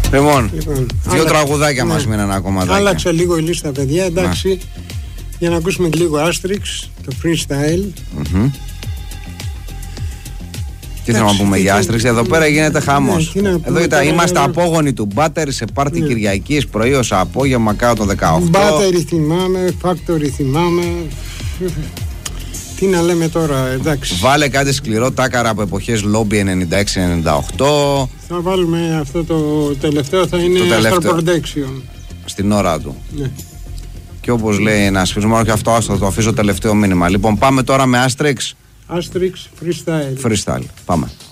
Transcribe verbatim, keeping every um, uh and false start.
Λοιπόν, Λοιπόν, δύο άλλα... τραγουδάκια ναι. μας μείναν ακόμα. Άλλαξε λίγο η λίστα, παιδιά, εντάξει. Ναι. Για να ακούσουμε λίγο Asterix, το freestyle. Mm-hmm. Τι θέλουμε να πούμε για Asterix, εδώ πέρα γίνεται χαμός. Ναι, εδώ ήταν, είμαστε απόγονοι του Μπάτερ σε πάρτι ναι. Κυριακής, πρωί ως απόγευμα κάτω το δεκαοκτώ. Μπάτερ θυμάμαι, Factory θυμάμαι. Τι να λέμε τώρα, εντάξει. Βάλε κάτι σκληρό, τάκαρα από εποχές Lobby ενενήντα έξι ενενήντα οκτώ. Θα βάλουμε αυτό το τελευταίο, θα είναι Astral Protection. Στην ώρα του. Ναι. Και όπως λέει ένας φίλος μου, και αυτό θα το αφήσω τελευταίο μήνυμα. Λοιπόν, πάμε τώρα με Asterix. Asterix Freestyle. Freestyle, πάμε.